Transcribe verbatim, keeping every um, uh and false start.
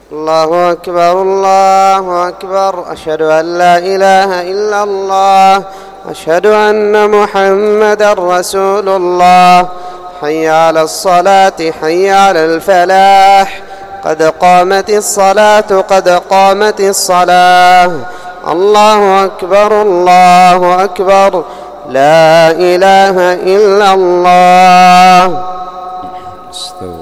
الله أكبر الله أكبر. أشهد أن لا إله إلا الله. أشهد أن محمدًا رسول الله. حي على الصلاة حي على الفلاح. قد قامت الصلاة قد قامت الصلاة. الله أكبر الله أكبر. لا إله إلا الله. استوى